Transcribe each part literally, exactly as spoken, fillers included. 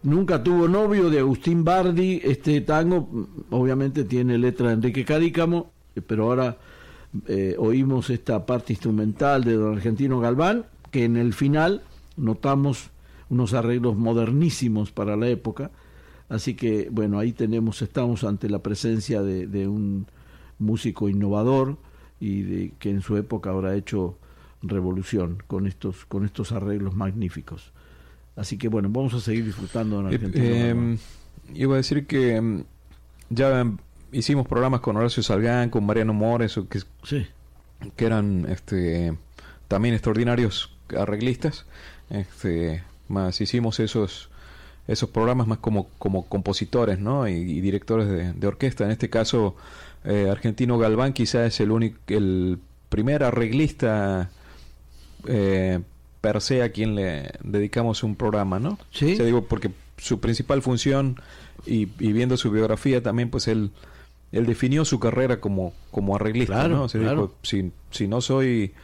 Nunca tuvo novio, de Agustín Bardi. Este tango obviamente tiene letra de Enrique Cadícamo, pero ahora eh, oímos esta parte instrumental de don Argentino Galván, que en el final notamos unos arreglos modernísimos para la época. Así que bueno, ahí tenemos, estamos ante la presencia de, de un músico innovador y de, que en su época habrá hecho revolución con estos, con estos arreglos magníficos. Así que bueno, vamos a seguir disfrutando en Argentina. Eh, eh, iba a decir que um, ya hicimos programas con Horacio Salgán, con Mariano Mores, que, sí. que eran este, también extraordinarios arreglistas. Este, más hicimos esos esos programas más como como compositores, ¿no? y, y directores de, de orquesta. En este caso, eh, Argentino Galván quizás es el único, el primer arreglista eh, per se a quien le dedicamos un programa, ¿no? Sí. O sea, digo, porque su principal función, y, y viendo su biografía también, pues él él definió su carrera como como arreglista, claro, ¿no? O sea, claro. dijo, si si no soy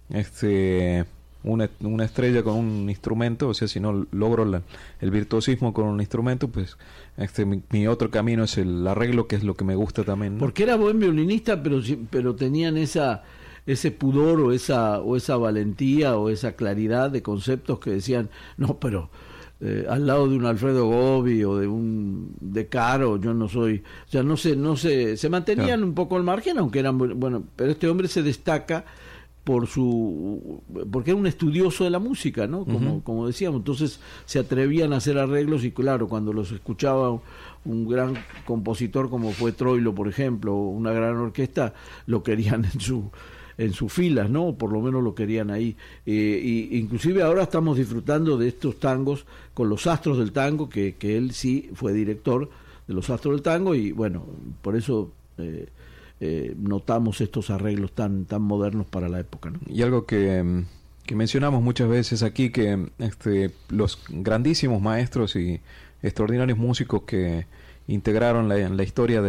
este una, una estrella con un instrumento, o sea, si no logro la, el virtuosismo con un instrumento, pues este mi, mi otro camino es el arreglo, que es lo que me gusta también, ¿no? Porque era buen violinista, pero pero tenían esa ese pudor o esa o esa valentía o esa claridad de conceptos que decían, no, pero eh, al lado de un Alfredo Gobi o de un De Caro, yo no soy, o sea, no sé, no sé, se mantenían claro. un poco al margen, aunque eran, bueno, pero este hombre se destaca por su, porque era un estudioso de la música, ¿no? Como, uh-huh. como decíamos, entonces se atrevían a hacer arreglos, y claro, cuando los escuchaba un gran compositor como fue Troilo, por ejemplo, o una gran orquesta, lo querían en su en sus filas, ¿no? Por lo menos lo querían ahí. Eh, y inclusive ahora estamos disfrutando de estos tangos con los Astros del Tango, que, que él sí fue director de los Astros del Tango, y bueno, por eso eh, eh, notamos estos arreglos tan tan modernos para la época, ¿no? Y algo que, que mencionamos muchas veces aquí, que este los grandísimos maestros y extraordinarios músicos que integraron la, la historia de